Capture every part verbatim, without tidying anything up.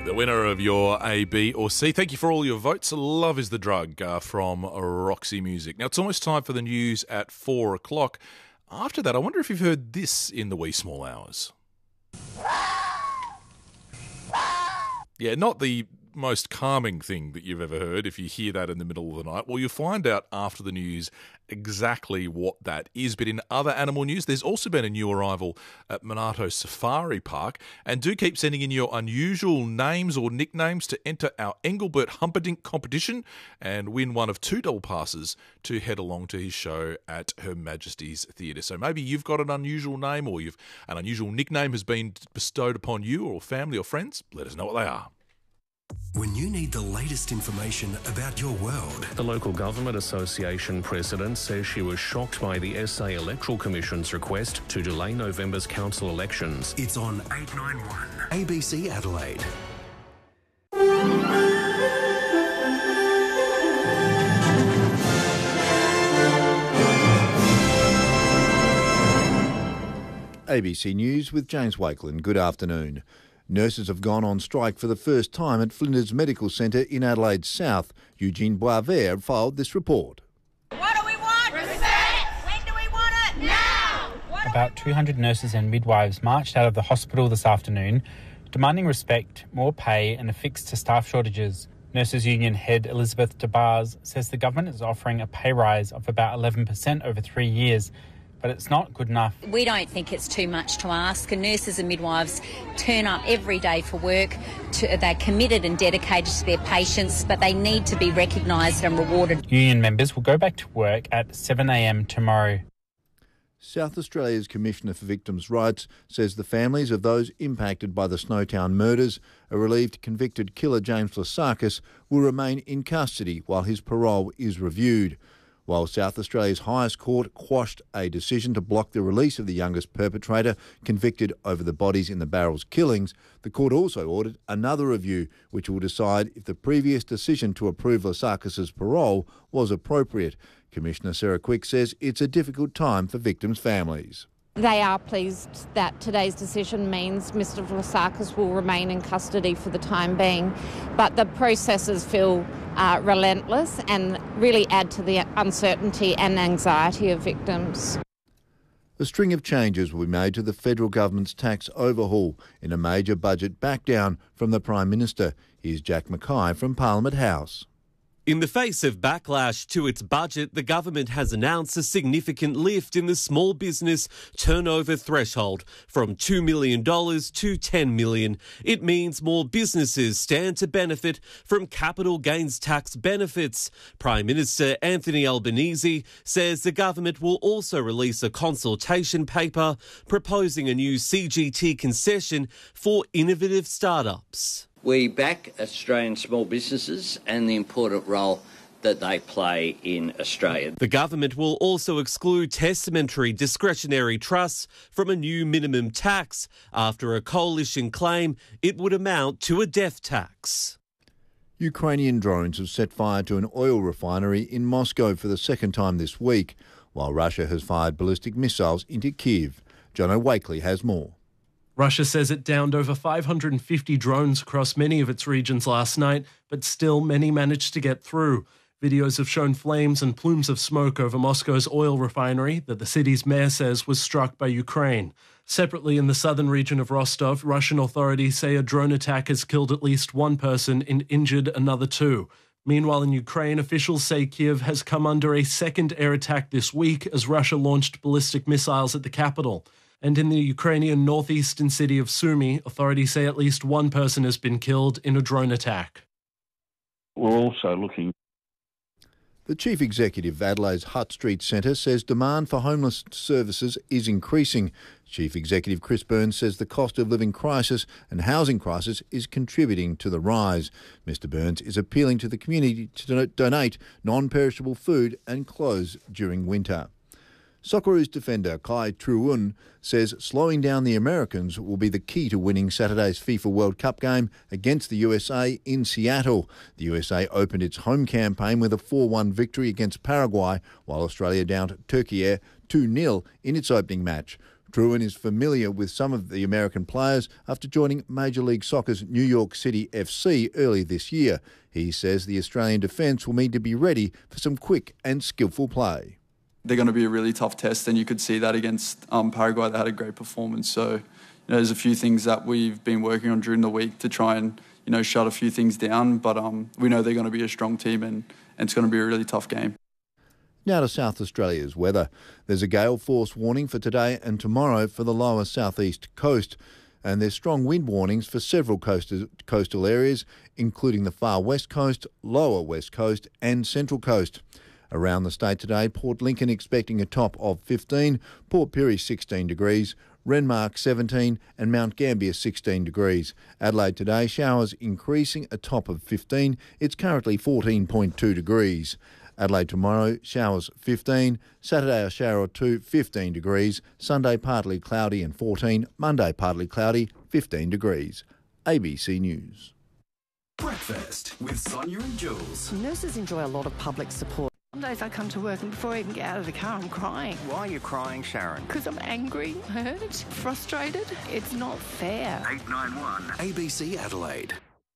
The winner of your A, B or C. Thank you for all your votes. Love is the Drug uh, from Roxy Music. Now, it's almost time for the news at four o'clock. After that, I wonder if you've heard this in the wee small hours. Yeah, not the most calming thing that you've ever heard if you hear that in the middle of the night. Well, you'll find out after the news exactly what that is. But in other animal news, there's also been a new arrival at Monarto Safari Park. And do keep sending in your unusual names or nicknames to enter our Engelbert Humperdinck competition and win one of two double passes to head along to his show at Her Majesty's Theatre. So maybe you've got an unusual name, or you've an unusual nickname has been bestowed upon you or family or friends. Let us know what they are. When you need the latest information about your world. The Local Government Association president says she was shocked by the S A Electoral Commission's request to delay November's council elections. It's on eight ninety-one A B C Adelaide. A B C News with James Wakeland. Good afternoon. Nurses have gone on strike for the first time at Flinders Medical Centre in Adelaide South. Eugene Boisvert filed this report. What do we want? Respect! When do we want it? Now! What About two hundred nurses and midwives marched out of the hospital this afternoon, demanding respect, more pay and a fix to staff shortages. Nurses Union head Elizabeth DeBars says the government is offering a pay rise of about eleven percent over three years, but it's not good enough. We don't think it's too much to ask, and nurses and midwives turn up every day for work. To, they're committed and dedicated to their patients, but they need to be recognised and rewarded. Union members will go back to work at seven a m tomorrow. South Australia's Commissioner for Victims' Rights says the families of those impacted by the Snowtown murders, a relieved convicted killer James Lasakis, will remain in custody while his parole is reviewed. While South Australia's highest court quashed a decision to block the release of the youngest perpetrator convicted over the bodies in the Barrels killings, the court also ordered another review which will decide if the previous decision to approve Lasakis' parole was appropriate. Commissioner Sarah Quick says it's a difficult time for victims' families. They are pleased that today's decision means Mister Lasakis will remain in custody for the time being, but the processes feel uh, relentless and really add to the uncertainty and anxiety of victims. A string of changes will be made to the federal government's tax overhaul in a major budget backdown from the Prime Minister. Here's Jack Mackay from Parliament House. In the face of backlash to its budget, the government has announced a significant lift in the small business turnover threshold from two million dollars to ten million dollars. It means more businesses stand to benefit from capital gains tax benefits. Prime Minister Anthony Albanese says the government will also release a consultation paper proposing a new C G T concession for innovative startups. We back Australian small businesses and the important role that they play in Australia. The government will also exclude testamentary discretionary trusts from a new minimum tax after a coalition claim it would amount to a death tax. Ukrainian drones have set fire to an oil refinery in Moscow for the second time this week, while Russia has fired ballistic missiles into Kiev. Jono Wakely has more. Russia says it downed over five hundred fifty drones across many of its regions last night, but still many managed to get through. Videos have shown flames and plumes of smoke over Moscow's oil refinery that the city's mayor says was struck by Ukraine. Separately, in the southern region of Rostov, Russian authorities say a drone attack has killed at least one person and injured another two. Meanwhile, in Ukraine, officials say Kiev has come under a second air attack this week as Russia launched ballistic missiles at the capital. And in the Ukrainian northeastern city of Sumy, authorities say at least one person has been killed in a drone attack. We're also looking. The Chief Executive of Adelaide's Hutt Street Centre says demand for homeless services is increasing. Chief Executive Chris Burns says the cost of living crisis and housing crisis is contributing to the rise. Mister Burns is appealing to the community to donate non-perishable food and clothes during winter. Socceroos defender Kai Truun says slowing down the Americans will be the key to winning Saturday's FIFA World Cup game against the U S A in Seattle. The U S A opened its home campaign with a four one victory against Paraguay, while Australia downed Turkey two nil in its opening match. Drouin is familiar with some of the American players after joining Major League Soccer's New York City F C early this year. He says the Australian defence will need to be ready for some quick and skillful play. They're going to be a really tough test, and you could see that against um, Paraguay. They had a great performance. So, you know, there's a few things that we've been working on during the week to try and, you know, shut a few things down. But um, we know they're going to be a strong team, and, and it's going to be a really tough game. Now to South Australia's weather. There's a gale force warning for today and tomorrow for the lower southeast coast, and there's strong wind warnings for several coastal, coastal areas, including the far west coast, lower west coast and central coast. Around the state today, Port Lincoln expecting a top of fifteen, Port Pirie sixteen degrees, Renmark seventeen and Mount Gambier sixteen degrees. Adelaide today, showers increasing, a top of fifteen. It's currently fourteen point two degrees. Adelaide tomorrow, showers fifteen. Saturday, a shower or two, fifteen degrees. Sunday, partly cloudy and fourteen. Monday, partly cloudy, fifteen degrees. A B C News. Breakfast with Sonia and Jules. Nurses enjoy a lot of public support. Some days I come to work and before I even get out of the car, I'm crying. Why are you crying, Sharon? Because I'm angry, hurt, frustrated. It's not fair. eight nine one A B C Adelaide.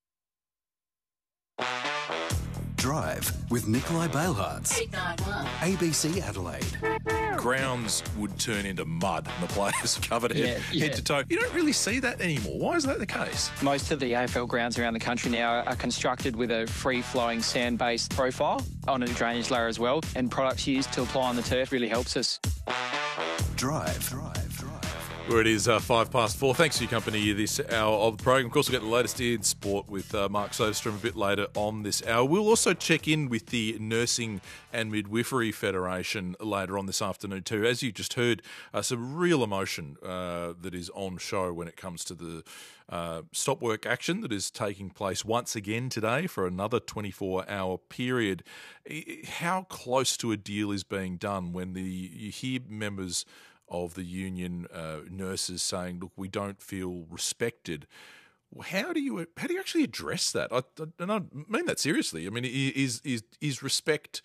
Drive with Nikolai Bailhartz. eight nine one A B C Adelaide. Grounds would turn into mud and the players are covered head, Yeah, yeah. head to toe. You don't really see that anymore. Why is that the case? Most of the A F L grounds around the country now are constructed with a free-flowing sand-based profile on a drainage layer as well, and products used to apply on the turf really helps us. Drive. Drive. Where it is uh, five past four. Thanks for your company this hour of the program. Of course, we'll get the latest in sport with uh, Mark Soderstrom a bit later on this hour. We'll also check in with the Nursing and Midwifery Federation later on this afternoon too. As you just heard, uh, some real emotion uh, that is on show when it comes to the uh, stop work action that is taking place once again today for another twenty-four hour period. How close to a deal is being done when the you hear members of the union uh, nurses saying, look, we don't feel respected. How do you how do you actually address that? I, I, and I mean that seriously. I mean, is is is respect,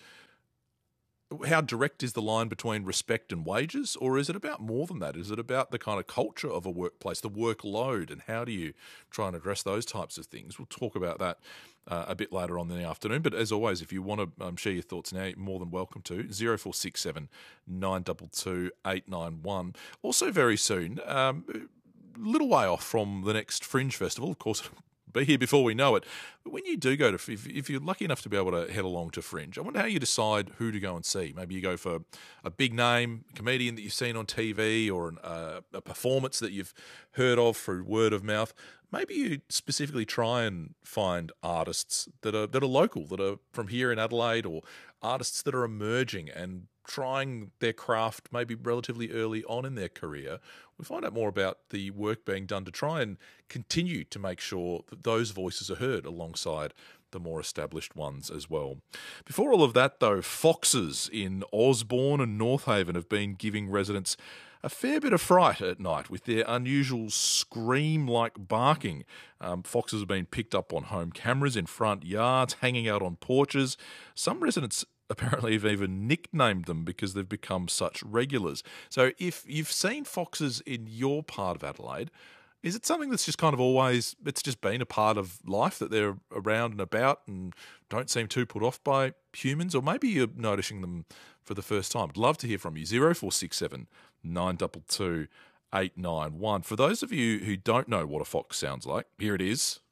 how direct is the line between respect and wages, or is it about more than that? Is it about the kind of culture of a workplace, the workload, and how do you try and address those types of things? We'll talk about that uh, a bit later on in the afternoon. But as always, if you want to um, share your thoughts now, you're more than welcome to. zero four six seven nine two two eight nine one. Also very soon, um, a little way off from the next Fringe Festival, of course, be here before we know it. But when you do go to, if, if you're lucky enough to be able to head along to Fringe, I wonder how you decide who to go and see. Maybe you go for a big name comedian that you've seen on T V, or an, uh, a performance that you've heard of through word of mouth. Maybe you specifically try and find artists that are that are local, that are from here in Adelaide, or artists that are emerging and trying their craft maybe relatively early on in their career. We find out more about the work being done to try and continue to make sure that those voices are heard alongside the more established ones as well. Before all of that, though, foxes in Osborne and North Haven have been giving residents a fair bit of fright at night with their unusual scream-like barking. Um, foxes have been picked up on home cameras in front yards, hanging out on porches. Some residents apparently have even nicknamed them because they've become such regulars. So if you've seen foxes in your part of Adelaide, is it something that's just kind of always, it's just been a part of life that they're around and about and don't seem too put off by humans? Or maybe you're noticing them for the first time. I'd love to hear from you. zero four six seven nine two two eight nine one. For those of you who don't know what a fox sounds like, here it is.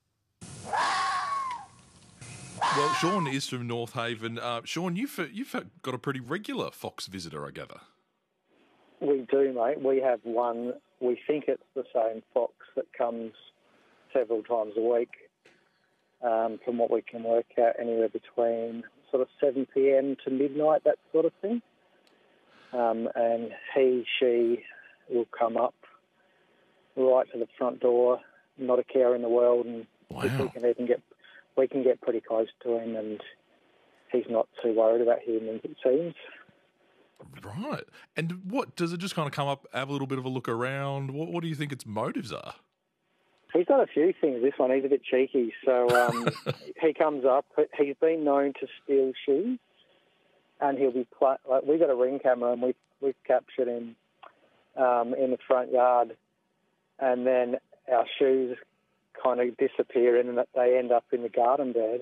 Well, Sean is from North Haven. Uh, Sean, you've you've got a pretty regular fox visitor, I gather. We do, mate. We have one. We think it's the same fox that comes several times a week. Um, from what we can work out, anywhere between sort of seven p.m. to midnight, that sort of thing. Um, and he, she will come up right to the front door, not a care in the world, and wow. we can even get we can get pretty close to him, and he's not too worried about humans, it seems. Right. And what, does it just kind of come up, have a little bit of a look around? What, what do you think its motives are? He's done a few things, this one. He's a bit cheeky. So um, he comes up. He's been known to steal shoes, and he'll be... Pl- like, we've got a Ring camera, and we've, we've captured him um, in the front yard, and then our shoes kind of disappear and they end up in the garden bed.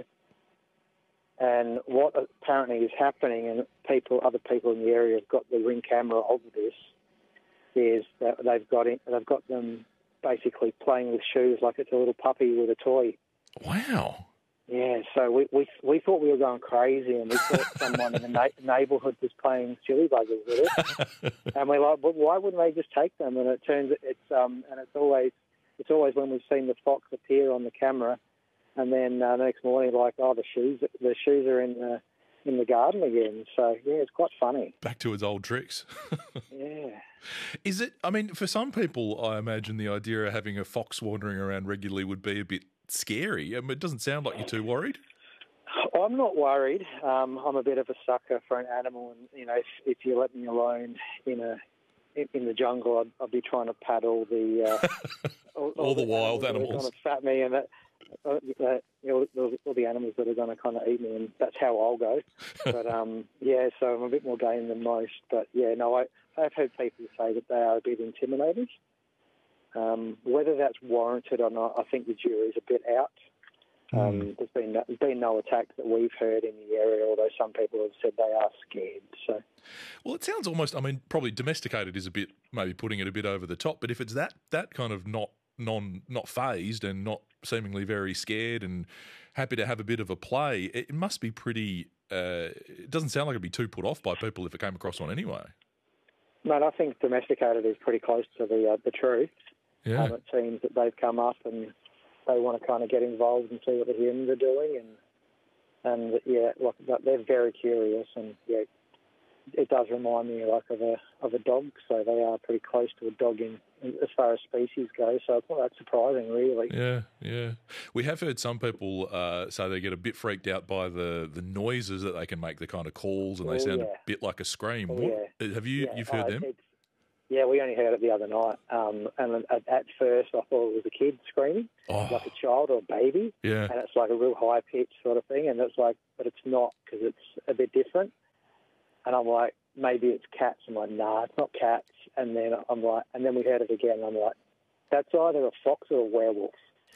And what apparently is happening, and people, other people in the area have got the Ring camera of this, is that they've got it, they've got them basically playing with shoes like it's a little puppy with a toy. Wow. Yeah, so we we, we thought we were going crazy, and we thought someone in the na- neighbourhood was playing silly buggers with it. And we're like, but why wouldn't they just take them? And it turns it's um and it's always it's always when we've seen the fox appear on the camera, and then uh, the next morning, like, oh, the shoes the shoes are in the in the garden again. So yeah, it's quite funny. Back to its old tricks. Yeah. Is it? I mean, for some people, I imagine the idea of having a fox wandering around regularly would be a bit scary. I mean, it doesn't sound like you're too worried. I'm not worried. Um, I'm a bit of a sucker for an animal, and you know, if, if you let me alone in a in, in the jungle, I'd, I'd be trying to paddle the uh, all, all, all the, the wild animals, animals. That are going to fat me, and that, uh, uh, you know, all the animals that are going to kind of eat me, and that's how I'll go. But um, yeah, so I'm a bit more game than most. But yeah, no, I, I've heard people say that they are a bit intimidating. Um, whether that's warranted or not, I think the jury's a bit out. Um, mm. There's been no, there's been no attacks that we've heard in the area, although some people have said they are scared. So, well, it sounds almost. I mean, probably domesticated is a bit, maybe putting it a bit over the top. But if it's that that kind of not non not phased and not seemingly very scared and happy to have a bit of a play, it must be pretty. Uh, it doesn't sound like it'd be too put off by people if it came across one anyway. Mate, I think domesticated is pretty close to the uh, the truth. Yeah. Um, it seems that they've come up and they want to kind of get involved and see what the humans are doing, and and yeah, like they're very curious, and yeah, it does remind me like of a of a dog. So they are pretty close to a dog in, as far as species go. So it's not that surprising, really. Yeah, yeah. We have heard some people uh, say they get a bit freaked out by the, the noises that they can make, the kind of calls, and they oh, sound yeah. a bit like a scream. Oh, what, yeah. Have you yeah. you've heard uh, them? It's, Yeah, we only heard it the other night, um, and at, at first I thought it was a kid screaming, oh. like a child or a baby, yeah. and it's like a real high-pitched sort of thing, and it's like, but it's not, because it's a bit different, and I'm like, maybe it's cats. I'm like, nah, it's not cats, and then I'm like, and then we heard it again, and I'm like, that's either a fox or a werewolf.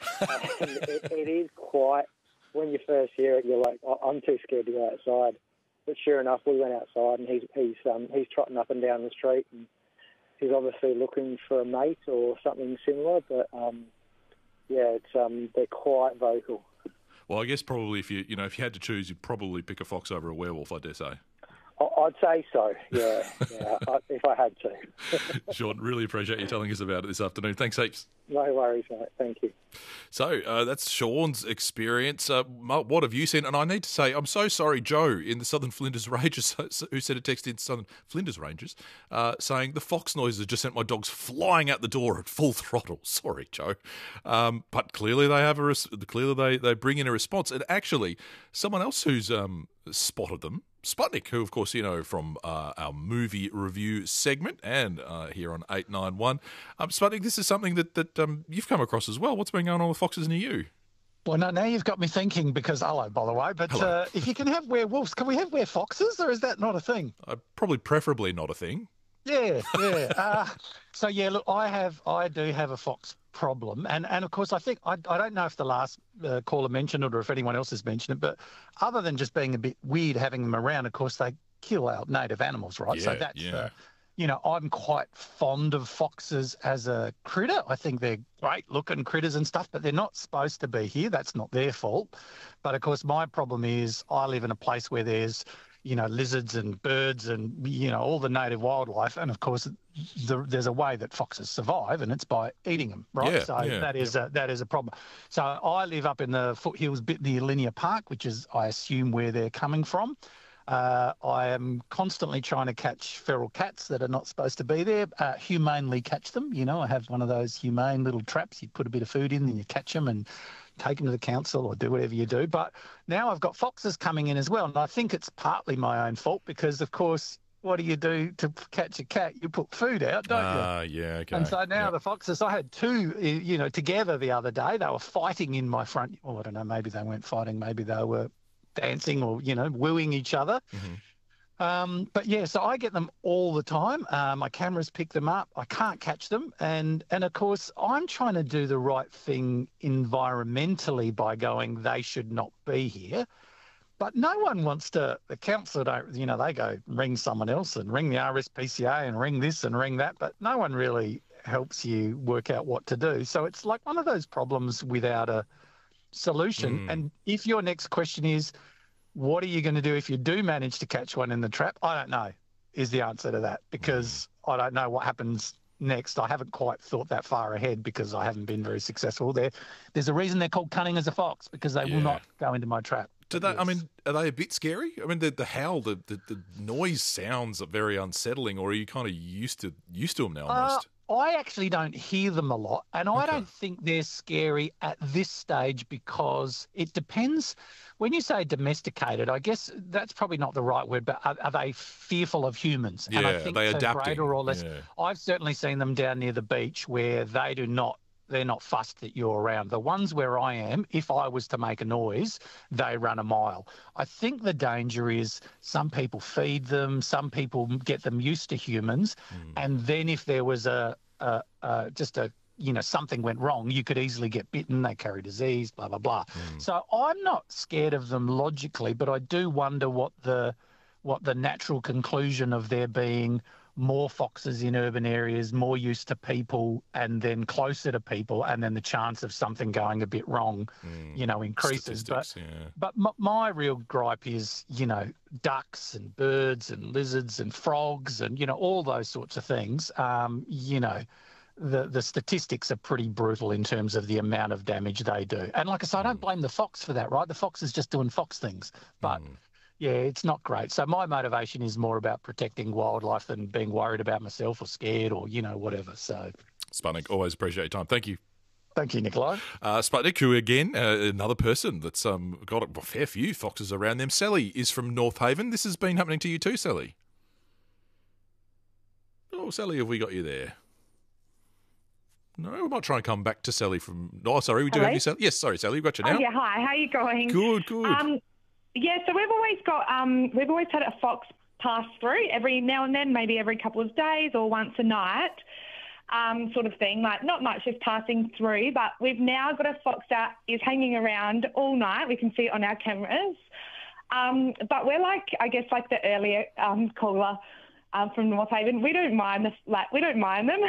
And it, it is quite, when you first hear it, you're like, oh, I'm too scared to go outside, but sure enough, we went outside, and he's he's um, he's trotting up and down the street, and he's obviously looking for a mate or something similar, but um, yeah, it's um, they're quite vocal. Well, I guess probably if you you know if you had to choose, you'd probably pick a fox over a werewolf, I dare say. I'd say so. Yeah, yeah, if I had to. Sean, really appreciate you telling us about it this afternoon. Thanks heaps. No worries, mate. Thank you. So uh, that's Sean's experience. Uh, what have you seen? And I need to say, I'm so sorry, Joe in the Southern Flinders Ranges, who sent a text in Southern Flinders Ranges, uh, saying the fox noises just sent my dogs flying out the door at full throttle. Sorry, Joe, um, but clearly they have a res- clearly they they bring in a response. And actually, someone else who's um, spotted them. Sputnik, who, of course, you know from uh, our movie review segment and uh, here on eight nine one. Um, Sputnik, this is something that, that um, you've come across as well. What's been going on with foxes near you? Well, no, now you've got me thinking because, hello, by the way, but uh, if you can have werewolves, can we have werefoxes or is that not a thing? Uh, probably preferably not a thing. Yeah, yeah. uh, so, yeah, look, I have, I do have a fox problem. And, and of course, I think, I, I don't know if the last uh, caller mentioned it or if anyone else has mentioned it, but other than just being a bit weird having them around, of course, they kill our native animals, right? Yeah, so that's, yeah. uh, you know, I'm quite fond of foxes as a critter. I think they're great looking critters and stuff, but they're not supposed to be here. That's not their fault. But of course, my problem is I live in a place where there's, you know, lizards and birds and, you know, all the native wildlife. And of course, the, there's a way that foxes survive and it's by eating them, right? Yeah, so yeah, that is yeah. a, that is a problem. So I live up in the foothills bit near Linear Park, which is, I assume, where they're coming from. Uh, I am constantly trying to catch feral cats that are not supposed to be there, uh, humanely catch them. You know, I have one of those humane little traps. You put a bit of food in and you catch them and take them to the council or do whatever you do. But now I've got foxes coming in as well. And I think it's partly my own fault because, of course, what do you do to catch a cat? You put food out, don't you? Ah, uh, yeah, okay. And so now yep. the foxes, I had two, you know, together the other day. They were fighting in my front. Oh, I don't know, maybe they weren't fighting. Maybe they were dancing or, you know, wooing each other. Mm-hmm. Um, but yeah, so I get them all the time. Uh, my cameras pick them up. I can't catch them. And, and of course, I'm trying to do the right thing environmentally by going, they should not be here. But no one wants to, the council don't, you know, they go ring someone else and ring the R S P C A and ring this and ring that, but no one really helps you work out what to do. So it's like one of those problems without a solution. Mm. And if your next question is, what are you going to do if you do manage to catch one in the trap? I don't know, is the answer to that, because I don't know what happens next. I haven't quite thought that far ahead because I haven't been very successful there. There's a reason they're called cunning as a fox, because they Yeah. will not go into my trap. Do they? I mean, are they a bit scary? I mean, the the howl, the, the, the noise sounds very unsettling, or are you kind of used to used to them now almost? Uh, I actually don't hear them a lot, and I Okay. don't think they're scary at this stage because it depends. When you say domesticated, I guess that's probably not the right word, but are, are they fearful of humans? and I Yeah, think they to adapting. greater or less. Yeah. I've certainly seen them down near the beach where they do not. They're not fussed that you're around. The ones where I am, if I was to make a noise, they run a mile. I think the danger is some people feed them, some people get them used to humans, and then if there was a, a, a just a you know something went wrong, you could easily get bitten. They carry disease, blah blah blah. So I'm not scared of them logically, but I do wonder what the what the natural conclusion of there being more foxes in urban areas, more used to people, and then closer to people, and then the chance of something going a bit wrong, you know, increases. But Statistics, yeah. but m- my real gripe is, you know, ducks and birds and lizards and frogs and, you know, all those sorts of things. Um, you know, the the statistics are pretty brutal in terms of the amount of damage they do. And like I say, I don't blame the fox for that, right? The fox is just doing fox things. But yeah, it's not great. So my motivation is more about protecting wildlife than being worried about myself or scared or, you know, whatever. So Sputnik, always appreciate your time. Thank you. thank you, Nikolai. Uh, Sputnik, who again, uh, another person that's um, got a fair few foxes around them. Sally is from North Haven. This has been happening to you too, Sally. Oh, Sally, have we got you there? No, we might try and come back to Sally from... Oh, sorry, we do Hello? have you, Sally. Yes, sorry, Sally, we've got you now. Oh, yeah, hi. How are you going? Good, good. Um, yeah, so we've always got, um, we've always had a fox pass through every now and then, maybe every couple of days or once a night, um, sort of thing. Like, not much just passing through, but we've now got a fox that is hanging around all night. We can see it on our cameras. Um, but we're like, I guess, like the earlier um, caller um, from North Haven. We don't mind the, like, we don't mind them.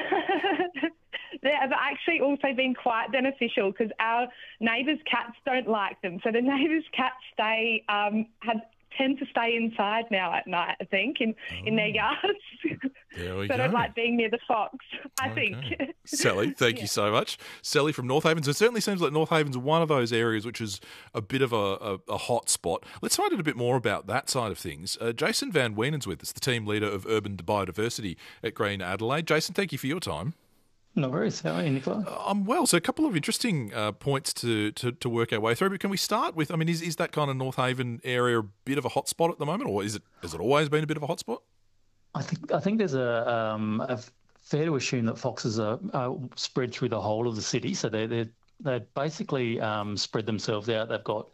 They have actually also been quite beneficial because our neighbours' cats don't like them. So the neighbours' cats stay um, have tend to stay inside now at night, I think, in, oh. in their yards. There we so go. don't like being near the fox, I Okay. think. Sally, thank you so much. Sally from North Haven. So it certainly seems like North Haven's one of those areas which is a bit of a, a, a hot spot. Let's find out a bit more about that side of things. Uh, Jason Van Wienen's with us, the team leader of urban biodiversity at Green Adelaide. Jason, thank you for your time. No worries. How are you, Nicola? Um, well, so a couple of interesting uh, points to, to, to work our way through. But can we start with, I mean, is, is that kind of North Haven area a bit of a hotspot at the moment, or is it has it always been a bit of a hotspot? I think I think there's a, um, a fair to assume that foxes are, are spread through the whole of the city. So they they they basically um, spread themselves out. They've got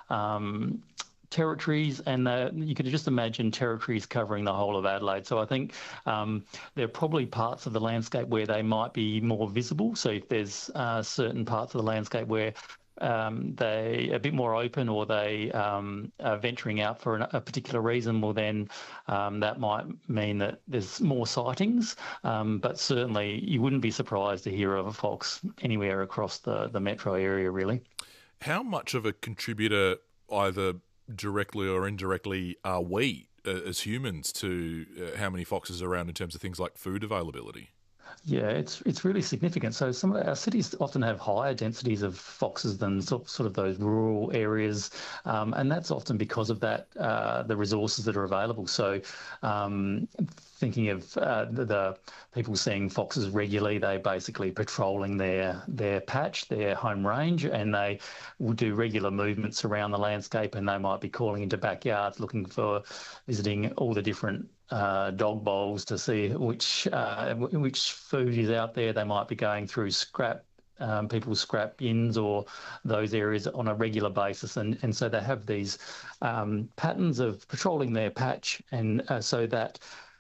um, territories, and uh, you could just imagine territories covering the whole of Adelaide. So I think um, there are probably parts of the landscape where they might be more visible. So if there's uh, certain parts of the landscape where um, they are a bit more open, or they um, are venturing out for an, a particular reason, well then um, that might mean that there's more sightings. Um, but certainly you wouldn't be surprised to hear of a fox anywhere across the, the metro area, really. How much of a contributor, either directly or indirectly, are we uh, as humans to uh, how many foxes are around in terms of things like food availability? Yeah, it's it's really significant. So some of our cities often have higher densities of foxes than sort sort of those rural areas, um, and that's often because of that uh, the resources that are available. So um, thinking of uh, the, the people seeing foxes regularly, they basically patrolling their their patch, their home range, and they will do regular movements around the landscape, and they might be calling into backyards looking for, visiting all the different Uh, dog bowls to see which uh, which food is out there. They might be going through scrap um, people's scrap bins or those areas on a regular basis. And, and so they have these um, patterns of patrolling their patch, and uh, so that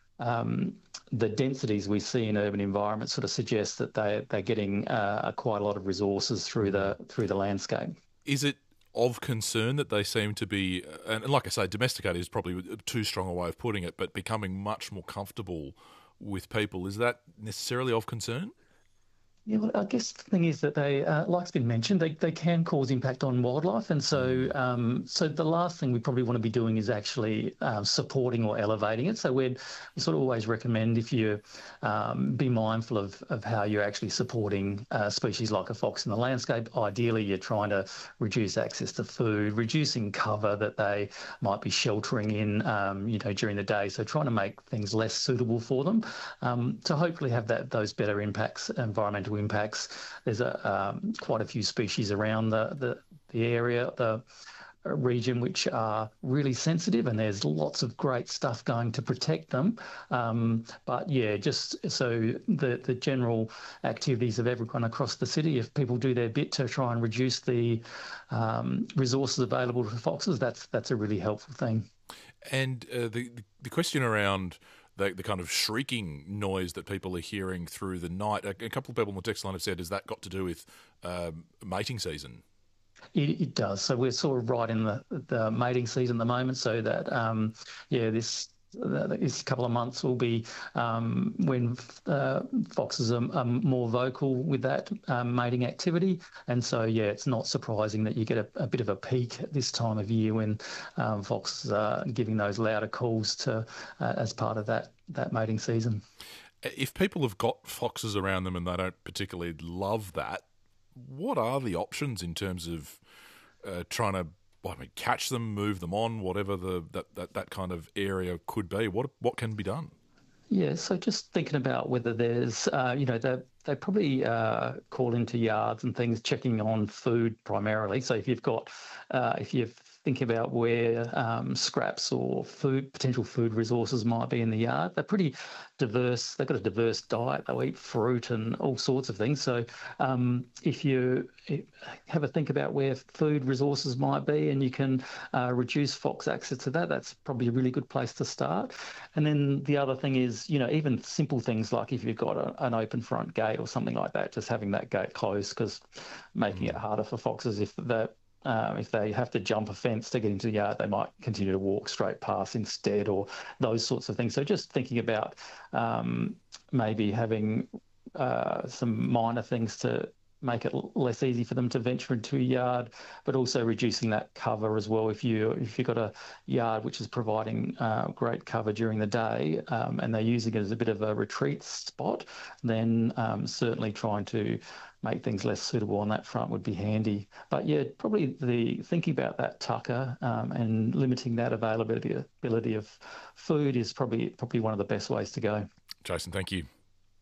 um, the densities we see in urban environments sort of suggest that they, they're getting uh, quite a lot of resources through the through the landscape. Is it of concern that they seem to be, and like I say, domesticated is probably too strong a way of putting it, but becoming much more comfortable with people? Is that necessarily of concern? Yeah, well, I guess the thing is that they, uh, like's been mentioned, they, they can cause impact on wildlife, and so um, so the last thing we probably want to be doing is actually uh, supporting or elevating it. So we'd we sort of always recommend, if you um, be mindful of, of how you're actually supporting uh, species like a fox in the landscape. Ideally, you're trying to reduce access to food, reducing cover that they might be sheltering in, um, you know, during the day. So trying to make things less suitable for them um, to hopefully have that those better impacts, environmental impacts. There's a um, quite a few species around the, the, the area, the region, which are really sensitive, and there's lots of great stuff going to protect them. Um, but yeah, just so the, the general activities of everyone across the city, if people do their bit to try and reduce the um, resources available to foxes, that's that's a really helpful thing. And uh, the the question around The, the kind of shrieking noise that people are hearing through the night. A, a couple of people on the text line have said, has that got to do with um, mating season? It, it does. So we're sort of right in the, the mating season at the moment, so that, um, yeah, this this couple of months will be um, when uh, foxes are, are more vocal with that um, mating activity. And so, yeah, it's not surprising that you get a, a bit of a peak at this time of year when um, foxes are giving those louder calls to uh, as part of that, that mating season. If people have got foxes around them and they don't particularly love that, what are the options in terms of uh, trying to I mean, catch them, move them on, whatever the that, that, that kind of area could be? What what can be done? Yeah, so just thinking about whether there's, uh, you know, they they probably uh, call into yards and things, checking on food primarily. So if you've got, uh, if you've think about where um, scraps or food, potential food resources might be in the yard. They're pretty diverse. They've got a diverse diet. They'll eat fruit and all sorts of things. So um, if you have a think about where food resources might be and you can uh, reduce fox access to that, that's probably a really good place to start. And then the other thing is, you know, even simple things like if you've got a, an open front gate or something like that, just having that gate closed, because making it harder for foxes if that Um, if they have to jump a fence to get into the yard, they might continue to walk straight past instead, or those sorts of things. So just thinking about um, maybe having uh, some minor things to make it less easy for them to venture into a yard, but also reducing that cover as well. If you if you've got a yard which is providing uh, great cover during the day um, and they're using it as a bit of a retreat spot, then um, certainly trying to make things less suitable on that front would be handy. But yeah, probably the thinking about that tucker um, and limiting that availability ability of food is probably probably one of the best ways to go. Jason, thank you.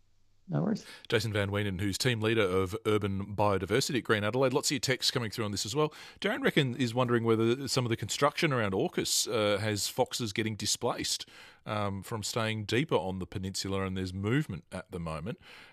No worries. Jason Van Wienen, who's team leader of urban biodiversity at Green Adelaide. Lots of your texts coming through on this as well. Darren Reckon is wondering whether some of the construction around AUKUS uh, has foxes getting displaced um, from staying deeper on the peninsula, and there's movement at the moment.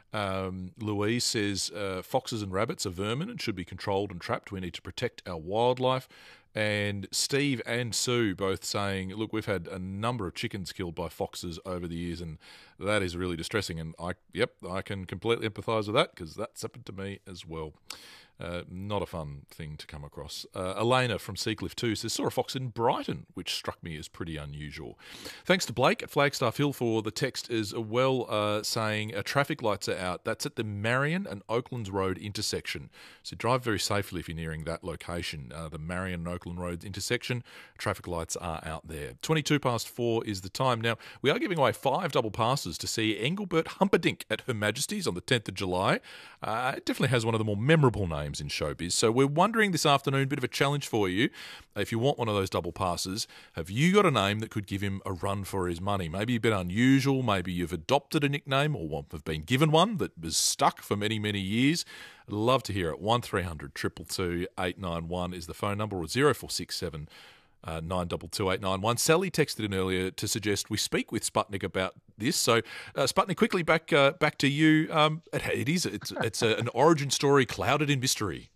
Um, Louise says uh, foxes and rabbits are vermin and should be controlled and trapped. We need to protect our wildlife. And Steve and Sue both saying, look, we've had a number of chickens killed by foxes over the years, and that is really distressing. And I, yep, I can completely empathise with that because that's happened to me as well. Uh, not a fun thing to come across. Uh, Elena from Seacliff two says, saw a fox in Brighton, which struck me as pretty unusual. Thanks to Blake at Flagstaff Hill for the text as well, uh, saying uh, traffic lights are out. That's at the Marion and Oaklands Road intersection. So drive very safely if you're nearing that location. Uh, the Marion and Oakland Road intersection, traffic lights are out there. twenty-two past four is the time. Now, we are giving away five double passes to see Engelbert Humperdinck at Her Majesty's on the tenth of July. Uh, it definitely has one of the more memorable names in showbiz. So we're wondering this afternoon, bit of a challenge for you. If you want one of those double passes, have you got a name that could give him a run for his money? Maybe a bit unusual, maybe you've adopted a nickname or have been given one that was stuck for many, many years. I'd love to hear it. one three hundred two two two eight nine one is the phone number, or zero four six seven Uh, nine two two eight nine one. Sally texted in earlier to suggest we speak with Sputnik about this. So, uh, Sputnik, quickly back uh, back to you. Um, it, it is it's it's a, an origin story clouded in mystery.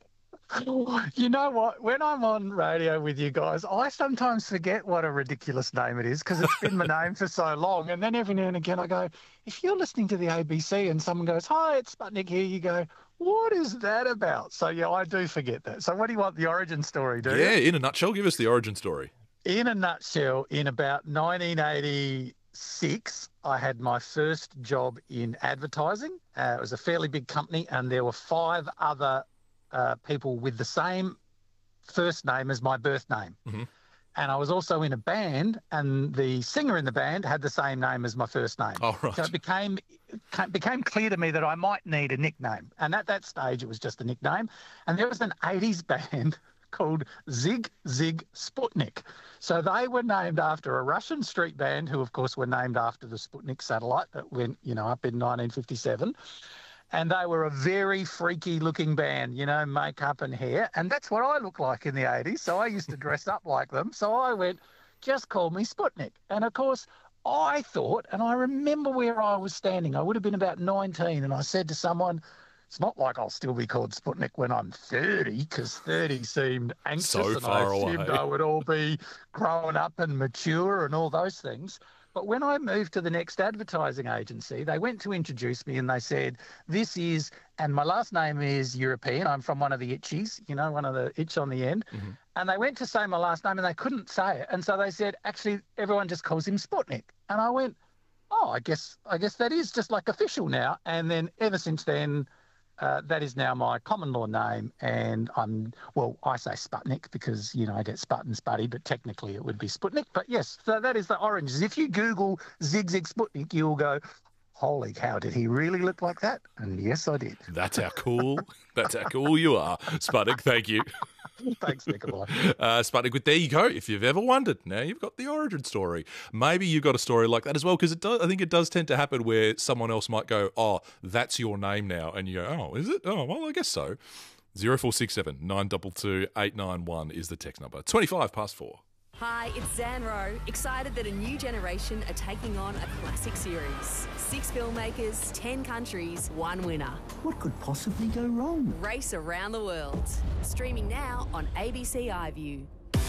You know what? When I'm on radio with you guys, I sometimes forget what a ridiculous name it is because it's been my name for so long. And then every now and again I go, if you're listening to the A B C and someone goes, hi, it's Sputnik here, you go, what is that about? So, yeah, I do forget that. So what do you want the origin story, do Yeah, you? in a nutshell, give us the origin story. In a nutshell, in about nineteen eighty-six, I had my first job in advertising. Uh, it was a fairly big company and there were five other Uh, people with the same first name as my birth name. Mm-hmm. And I was also in a band, and the singer in the band had the same name as my first name. Oh, right. So it became it became clear to me that I might need a nickname. And at that stage, it was just a nickname. And there was an eighties band called Zig Zig Sputnik. So they were named after a Russian street band, who, of course, were named after the Sputnik satellite that went, you know, up in nineteen fifty-seven. And they were a very freaky-looking band, you know, makeup and hair. And that's what I looked like in the eighties. So I used to dress up like them. So I went, just call me Sputnik. And, of course, I thought, and I remember where I was standing. I would have been about nineteen. And I said to someone, it's not like I'll still be called Sputnik when I'm thirty, because thirty seemed anxious. So and far I assumed away. I would all be growing up and mature and all those things. But when I moved to the next advertising agency, they went to introduce me and they said, this is, and my last name is European. I'm from one of the Itchies, you know, one of the itch on the end. Mm-hmm. And they went to say my last name and they couldn't say it. And so they said, actually, everyone just calls him Sputnik. And I went, oh, I guess, I guess that is just like official now. And then ever since then, Uh, that is now my common law name, and I'm, well, I say Sputnik because, you know, I get Sput and Spuddy, but technically it would be Sputnik. But yes, so that is the oranges. If you Google Zig Zig Sputnik, you'll go, holy cow, did he really look like that? And yes, I did. That's how cool. That's how cool you are, Sputnik. Thank you. Thanks, Nikolai. Uh, Sputnik, but there you go. If you've ever wondered, now you've got the origin story. Maybe you've got a story like that as well, because it does. I think it does tend to happen where someone else might go, "Oh, that's your name now," and you go, "Oh, is it? Oh, well, I guess so." Zero four six seven nine two two eight nine one is the text number. Twenty five past four. Hi, it's Zan Rowe. Excited that a new generation are taking on a classic series. Six filmmakers, ten countries, one winner. What could possibly go wrong? Race around the world. Streaming now on A B C iView.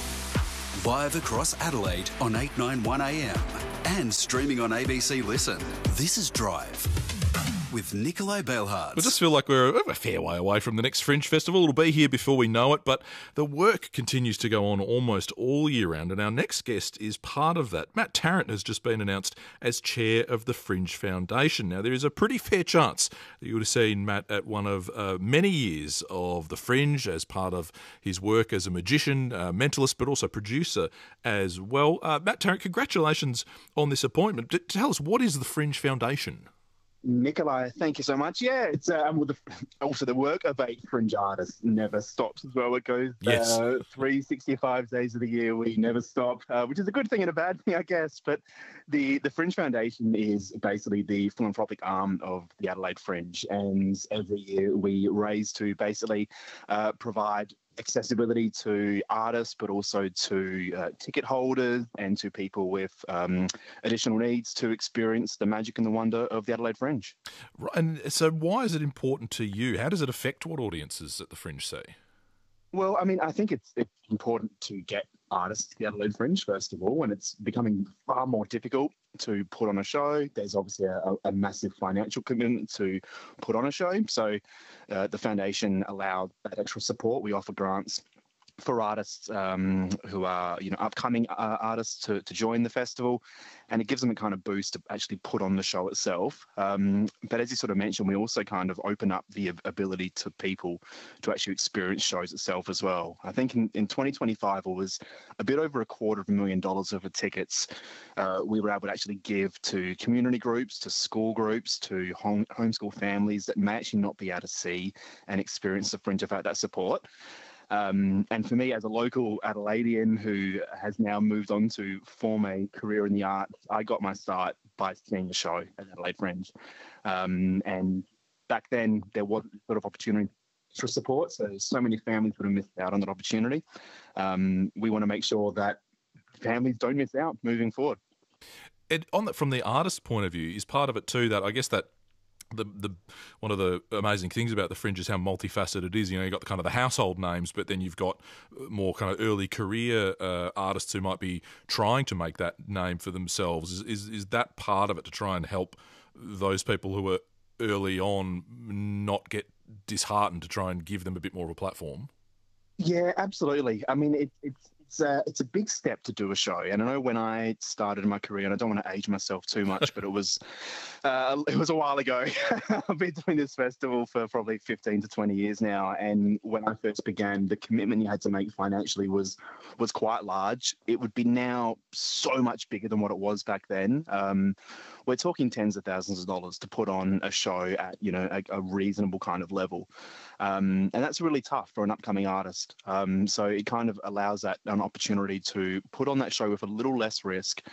Live across Adelaide on eight ninety-one A M and streaming on A B C Listen. This is Drive with Nikolai Belhards. I just feel like we're a fair way away from the next Fringe Festival. It'll be here before we know it, but the work continues to go on almost all year round, and our next guest is part of that. Matt Tarrant has just been announced as chair of the Fringe Foundation. Now, there is a pretty fair chance that you would have seen Matt at one of uh, many years of the Fringe as part of his work as a magician, uh, mentalist, but also producer as well. Uh, Matt Tarrant, congratulations on this appointment. D- tell us, what is the Fringe Foundation? Nikolai, thank you so much. Yeah, it's uh, well, the, also the work of a fringe artist never stops as well. It goes yes. uh, three hundred sixty-five days of the year. We never stop, uh, which is a good thing and a bad thing, I guess. But the, the Fringe Foundation is basically the philanthropic arm of the Adelaide Fringe. And every year we raise to basically uh, provide accessibility to artists, but also to uh, ticket holders and to people with um, additional needs to experience the magic and the wonder of the Adelaide Fringe. Right, and so why is it important to you? How does it affect what audiences at the Fringe see? Well, I mean, I think it's, it's important to get artists to the Adelaide Fringe, first of all, and it's becoming far more difficult to put on a show. There's obviously a, a massive financial commitment to put on a show. So uh, the foundation allowed that extra support. We offer grants for artists um, who are, you know, upcoming uh, artists to, to join the festival, and it gives them a kind of boost to actually put on the show itself. Um, but as you sort of mentioned, we also kind of open up the ability to people to actually experience shows itself as well. I think in, in twenty twenty-five, it was a bit over a quarter of a million dollars worth of tickets uh, we were able to actually give to community groups, to school groups, to home, homeschool families that may actually not be able to see and experience the Fringe without that support. Um, and for me, as a local Adelaidean who has now moved on to form a career in the arts, I got my start by seeing the show at Adelaide Fringe. Um, and back then, there wasn't sort of opportunity for support, so so many families would have missed out on that opportunity. Um, we want to make sure that families don't miss out moving forward. Ed, on that, from the artist's point of view, is part of it too that I guess that the the one of the amazing things about the Fringe is how multifaceted it is. You know, you've got the kind of the household names, but then you've got more kind of early career uh, artists who might be trying to make that name for themselves. Is, is is that part of it to try and help those people who are early on not get disheartened, to try and give them a bit more of a platform? Yeah, absolutely. I mean, it, it's it's a, it's a big step to do a show. And I know when I started my career, and I don't want to age myself too much, but it was uh, it was a while ago. I've been doing this festival for probably fifteen to twenty years now. And when I first began, the commitment you had to make financially was was quite large. It would be now so much bigger than what it was back then. Um, we're talking tens of thousands of dollars to put on a show at, you know, a, a reasonable kind of level. Um, and that's really tough for an upcoming artist. Um, so it kind of allows that an opportunity to put on that show with a little less risk,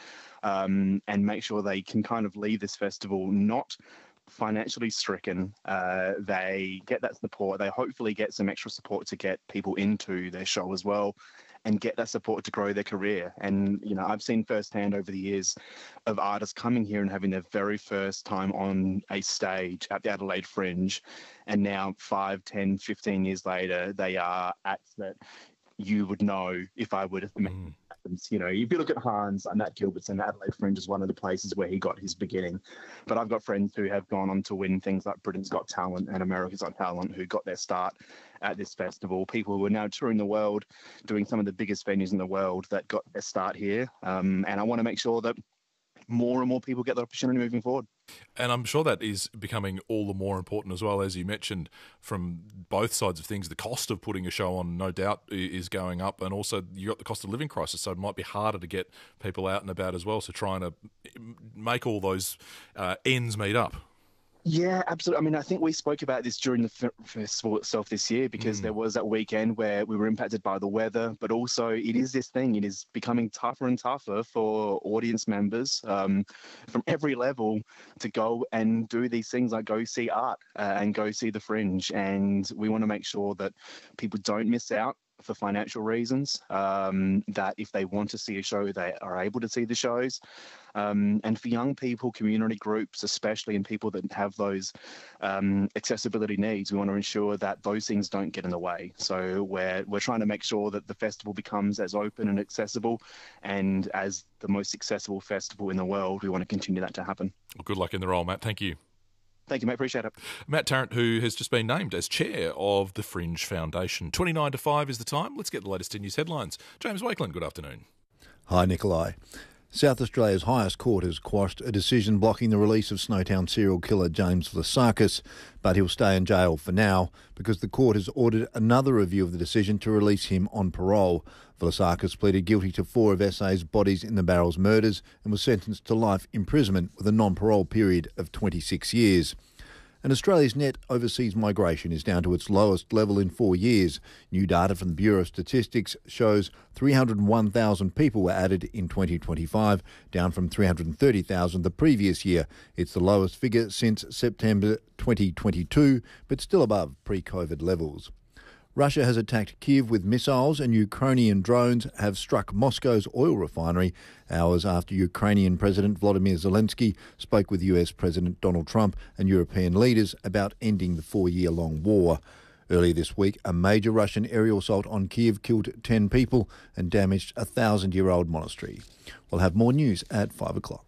um, and make sure they can kind of leave this festival not financially stricken. Uh, they get that support. They hopefully get some extra support to get people into their show as well, and get that support to grow their career. And, you know, I've seen firsthand over the years of artists coming here and having their very first time on a stage at the Adelaide Fringe. And now five, ten, fifteen years later, they are acts that you would know if I would have met. Mm. You know, if you look at Hans and Matt Gilbertson, Adelaide Fringe is one of the places where he got his beginning. But I've got friends who have gone on to win things like Britain's Got Talent and America's Got Talent, who got their start at this festival. People who are now touring the world, doing some of the biggest venues in the world, that got their start here. Um, and I want to make sure that more and more people get the opportunity moving forward. And I'm sure that is becoming all the more important as well, as you mentioned, from both sides of things. The cost of putting a show on, no doubt, is going up, and also you've got the cost of living crisis, so it might be harder to get people out and about as well. So trying to make all those uh, ends meet up. Yeah, absolutely. I mean, I think we spoke about this during the f- festival itself this year, because mm. there was that weekend where we were impacted by the weather, but also it is this thing. It is becoming tougher and tougher for audience members um, from every level to go and do these things like go see art uh, and go see the Fringe. And we want to make sure that people don't miss out for financial reasons, um, that if they want to see a show, they are able to see the shows. Um, and for young people, community groups, especially, and people that have those um, accessibility needs, we want to ensure that those things don't get in the way. So we're, we're trying to make sure that the festival becomes as open and accessible, and as the most accessible festival in the world, we want to continue that to happen. Well, good luck in the role, Matt. Thank you. Thank you, mate. Appreciate it. Matt Tarrant, who has just been named as chair of the Fringe Foundation. twenty-nine to five is the time. Let's get the latest in news headlines. James Wakeland, good afternoon. Hi, Nikolai. South Australia's highest court has quashed a decision blocking the release of Snowtown serial killer James Vlasakis, but he'll stay in jail for now because the court has ordered another review of the decision to release him on parole. Vlasakis pleaded guilty to four of S A's bodies in the Barrels murders and was sentenced to life imprisonment with a non-parole period of twenty-six years. And Australia's net overseas migration is down to its lowest level in four years. New data from the Bureau of Statistics shows three hundred one thousand people were added in twenty twenty-five, down from three hundred thirty thousand the previous year. It's the lowest figure since September twenty twenty-two, but still above pre-COVID levels. Russia has attacked Kyiv with missiles, and Ukrainian drones have struck Moscow's oil refinery hours after Ukrainian President Volodymyr Zelensky spoke with U S President Donald Trump and European leaders about ending the four-year-long war. Earlier this week, a major Russian aerial assault on Kyiv killed ten people and damaged a thousand-year-old monastery. We'll have more news at five o'clock.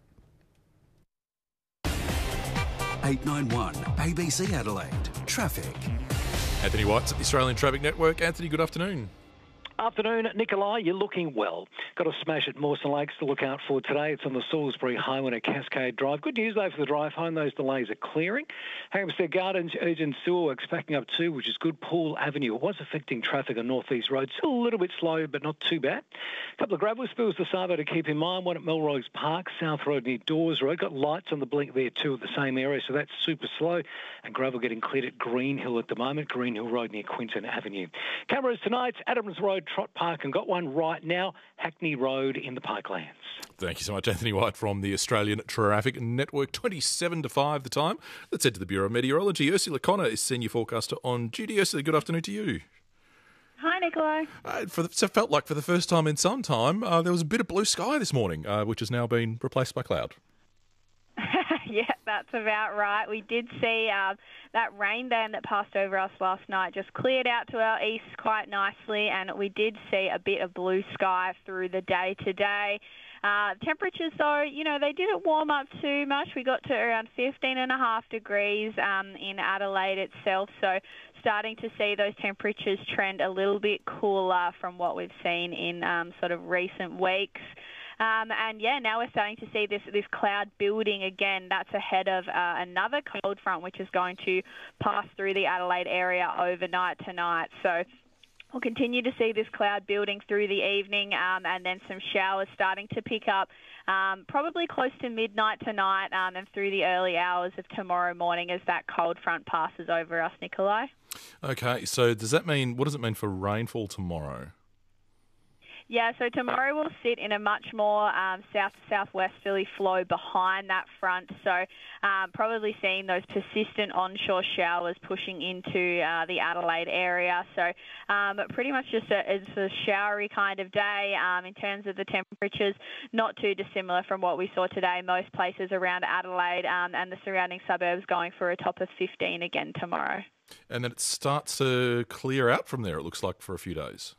eight nine one A B C Adelaide. Traffic. Anthony White's at the Australian Traffic Network. Anthony, good afternoon. Afternoon, Nikolai. You're looking well. Got a smash at Mawson Lakes to look out for today. It's on the Salisbury Highway at Cascade Drive. Good news, though, for the drive home. Those delays are clearing. Hampstead Gardens, Urgent Sewer Works backing up too, which is good. Poole Avenue. It was affecting traffic on North East Road. Still a little bit slow, but not too bad. A couple of gravel spills to Savo to keep in mind. One at Melrose Park, South Road near Dawes Road. Got lights on the blink there too at the same area, so that's super slow. And gravel getting cleared at Green Hill at the moment. Green Hill Road near Quinton Avenue. Cameras tonight, Adams Road, Trot Park, and got one right now, Hackney Road in the Parklands. Thank you so much, Anthony White from the Australian Traffic Network. twenty-seven to five the time. Let's head to the Bureau of Meteorology. Ursula Connor is senior forecaster on duty. Ursula, good afternoon to you. Hi, Nikolai. Uh, for the, so it felt like for the first time in some time, uh, there was a bit of blue sky this morning, uh, which has now been replaced by cloud. Yeah, that's about right. We did see uh, that rain band that passed over us last night just cleared out to our east quite nicely, and we did see a bit of blue sky through the day today. Uh, temperatures, though, you know, they didn't warm up too much. We got to around fifteen and a half degrees um, in Adelaide itself, so starting to see those temperatures trend a little bit cooler from what we've seen in um, sort of recent weeks. Um, and yeah, now we're starting to see this this cloud building again. That's ahead of uh, another cold front, which is going to pass through the Adelaide area overnight tonight. So we'll continue to see this cloud building through the evening, um, and then some showers starting to pick up um, probably close to midnight tonight um, and through the early hours of tomorrow morning as that cold front passes over us, Nikolai. Okay, so does that mean, what does it mean for rainfall tomorrow? Yeah, so tomorrow we'll sit in a much more um, south to southwesterly flow behind that front. So um, probably seeing those persistent onshore showers pushing into uh, the Adelaide area. So um, pretty much just a, it's a showery kind of day um, in terms of the temperatures, not too dissimilar from what we saw today. Most places around Adelaide um, and the surrounding suburbs going for a top of fifteen again tomorrow. And then it starts to clear out from there, it looks like, for a few days.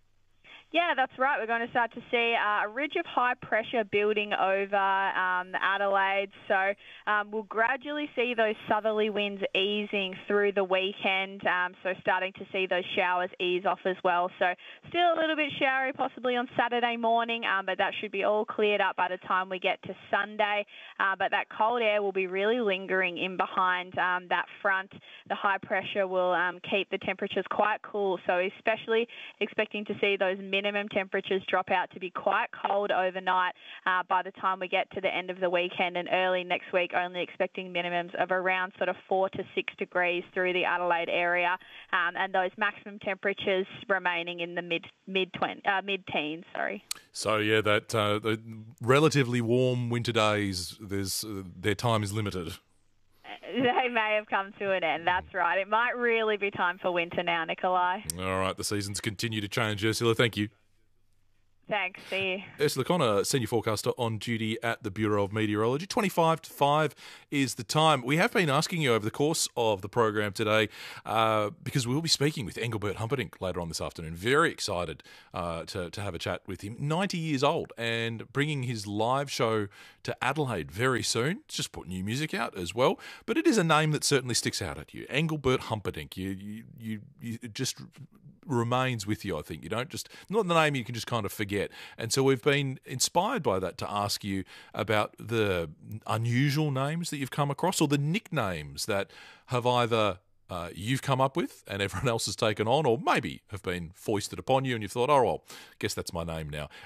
Yeah, that's right. We're going to start to see uh, a ridge of high pressure building over um, Adelaide. So um, we'll gradually see those southerly winds easing through the weekend. Um, so starting to see those showers ease off as well. So still a little bit showery possibly on Saturday morning, um, but that should be all cleared up by the time we get to Sunday. Uh, but that cold air will be really lingering in behind um, that front. The high pressure will um, keep the temperatures quite cool. So especially expecting to see those mid minimum temperatures drop out to be quite cold overnight uh, by the time we get to the end of the weekend, and early next week only expecting minimums of around sort of four to six degrees through the Adelaide area, um, and those maximum temperatures remaining in the mid mid twen- uh, mid teens. Sorry. So yeah, that uh, the relatively warm winter days, there's uh, their time is limited. They may have come to an end, that's right. It might really be time for winter now, Nikolai. All right, the seasons continue to change. Ursula, thank you. Thanks, see you. Ursula Connor, Senior Forecaster on duty at the Bureau of Meteorology. twenty-five to five is the time. We have been asking you over the course of the program today uh, because we will be speaking with Engelbert Humperdinck later on this afternoon. Very excited uh, to, to have a chat with him. ninety years old and bringing his live show to Adelaide very soon. Just put new music out as well. But it is a name that certainly sticks out at you. Engelbert Humperdinck. You, you, you, you just remains with you, I think. You don't just, not the name you can just kind of forget. And so we've been inspired by that to ask you about the unusual names that you've come across or the nicknames that have either uh, you've come up with and everyone else has taken on, or maybe have been foisted upon you and you've thought, oh, well, I guess that's my name now.